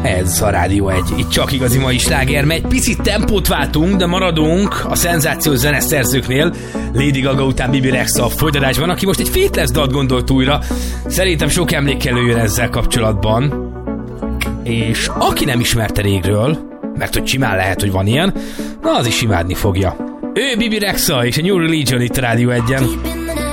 Ez a Rádió 1. Itt csak igazi mai sláger megy. Picit tempót váltunk, de maradunk a szenzációs zeneszerzőknél. Lady Gaga után Bibi Rexha a folytatásban, aki most egy Faithless dalt gondolt újra. Szerintem sok emlékkel jön ezzel kapcsolatban. És aki nem ismerte régről, mert hogy simán lehet, hogy van ilyen, na az is imádni fogja. Ő Bibi Rexha és a New Religion itt a Rádió 1-en.